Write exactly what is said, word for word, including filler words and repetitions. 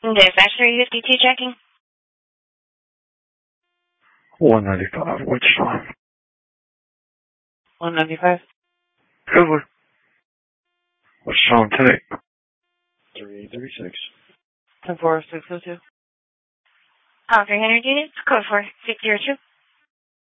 Dispatcher, U S D T checking. one ninety-five, which time? one ninety-five. Good. What's time today? three thirty-six. ten four six oh two. All three hundred units, code four six zero two.